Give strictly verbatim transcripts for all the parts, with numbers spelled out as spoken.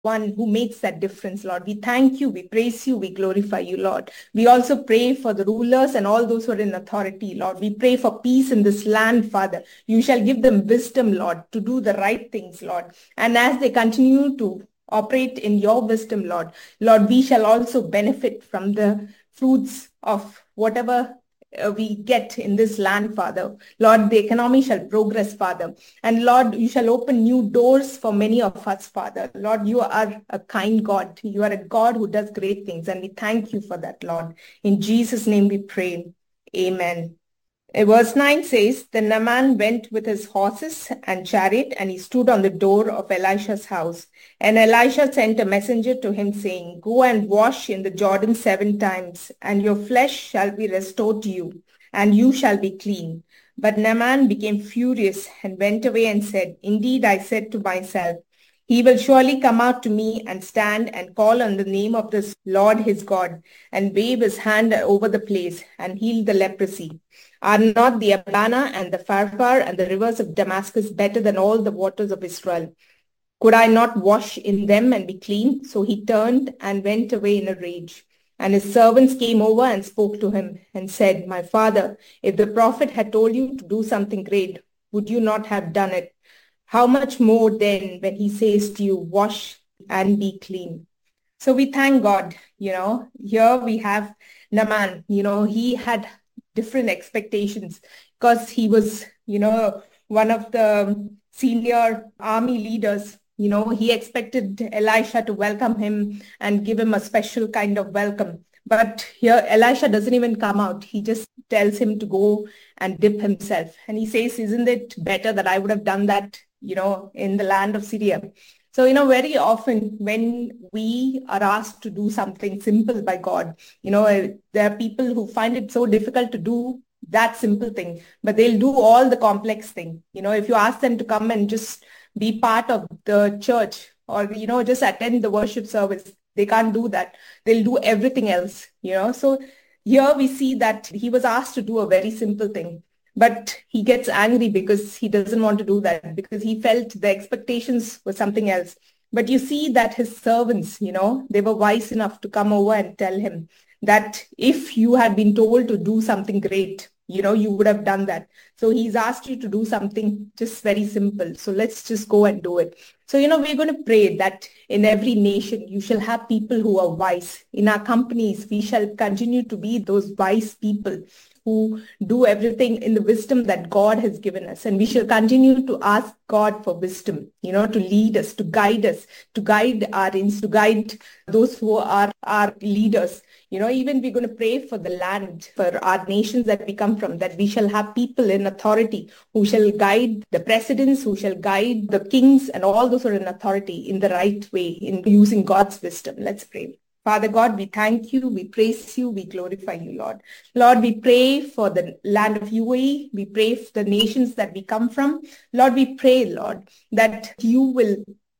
one who makes that difference, Lord. We thank you, we praise you, we glorify you, Lord. We also pray for the rulers and all those who are in authority, Lord. We pray for peace in this land, Father. You shall give them wisdom, Lord, to do the right things, Lord. And as they continue to operate in your wisdom, Lord, Lord, we shall also benefit from the fruits of whatever uh, we get in this land, Father. Lord, the economy shall progress, Father. And Lord, you shall open new doors for many of us, Father. Lord, you are a kind God. You are a God who does great things. And we thank you for that, Lord. In Jesus' name we pray. Amen. Uh, Verse nine says, Then Naaman went with his horses and chariot, and he stood on the door of Elisha's house. And Elisha sent a messenger to him, saying, Go and wash in the Jordan seven times, and your flesh shall be restored to you, and you shall be clean. But Naaman became furious and went away and said, Indeed, I said to myself, he will surely come out to me and stand and call on the name of the Lord his God, and wave his hand over the place and heal the leprosy. Are not the Abana and the Pharpar and the rivers of Damascus better than all the waters of Israel? Could I not wash in them and be clean? So he turned and went away in a rage. And his servants came over and spoke to him and said, My father, if the prophet had told you to do something great, would you not have done it? How much more then when he says to you, wash and be clean? So we thank God, you know, here we have Naaman, you know, he had different expectations because he was, you know, one of the senior army leaders. You know, he expected Elisha to welcome him and give him a special kind of welcome. But here, Elisha doesn't even come out. He just tells him to go and dip himself. And he says, isn't it better that I would have done that, you know, in the land of Syria? So, you know, very often when we are asked to do something simple by God, you know, there are people who find it so difficult to do that simple thing, but they'll do all the complex thing. You know, if you ask them to come and just be part of the church or, you know, just attend the worship service, they can't do that. They'll do everything else, you know. So here we see that he was asked to do a very simple thing. But he gets angry because he doesn't want to do that, because he felt the expectations were something else. But you see that his servants, you know, they were wise enough to come over and tell him that if you had been told to do something great, you know, you would have done that. So he's asked you to do something just very simple. So let's just go and do it. So, you know, we're going to pray that in every nation, you shall have people who are wise. In our companies, we shall continue to be those wise people who do everything in the wisdom that God has given us. And we shall continue to ask God for wisdom, you know, to lead us, to guide us, to guide our ins, to guide those who are our leaders. You know, even we're going to pray for the land, for our nations that we come from, that we shall have people in authority who shall guide the presidents, who shall guide the kings and all those who are in authority in the right way, in using God's wisdom. Let's pray. Father God, we thank you, we praise you, we glorify you, Lord. Lord, we pray for the land of U A E. We pray for the nations that we come from. Lord, we pray, Lord, that you will,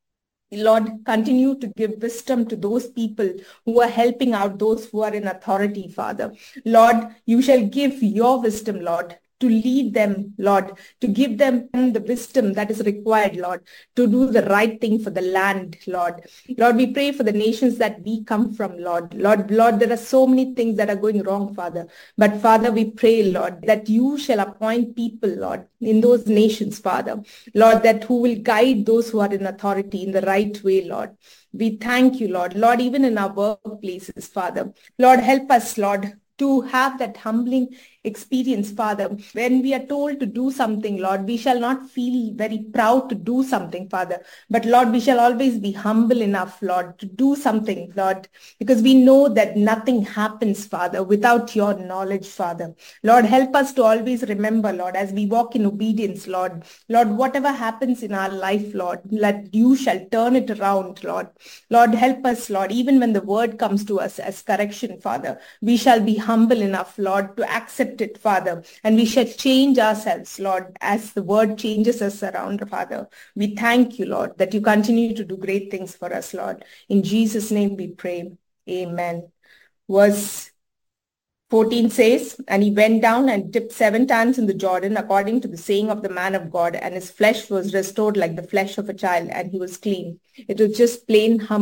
Lord, continue to give wisdom to those people who are helping out those who are in authority, Father. Lord, you shall give your wisdom, Lord, to lead them, Lord, to give them the wisdom that is required, Lord, to do the right thing for the land, Lord. Lord, we pray for the nations that we come from, Lord. Lord, Lord, there are so many things that are going wrong, Father. But Father, we pray, Lord, that you shall appoint people, Lord, in those nations, Father. Lord, that who will guide those who are in authority in the right way, Lord. We thank you, Lord. Lord, even in our workplaces, Father. Lord, help us, Lord, to have that humbling experience, Father. When we are told to do something, Lord, we shall not feel very proud to do something, Father. But Lord, we shall always be humble enough, Lord, to do something, Lord, because we know that nothing happens, Father, without your knowledge, Father. Lord, help us to always remember, Lord, as we walk in obedience, Lord. Lord, whatever happens in our life, Lord, let you shall turn it around, Lord. Lord, help us, Lord, even when the word comes to us as correction, Father, we shall be humble enough, Lord, to accept it, Father, and we shall change ourselves, Lord, as the word changes us around, Father. We thank you, Lord, that you continue to do great things for us, Lord. In Jesus' name we pray. Amen. Verse fourteen says, and he went down and dipped seven times in the Jordan according to the saying of the man of God, and his flesh was restored like the flesh of a child, and he was clean. It was just plain, humble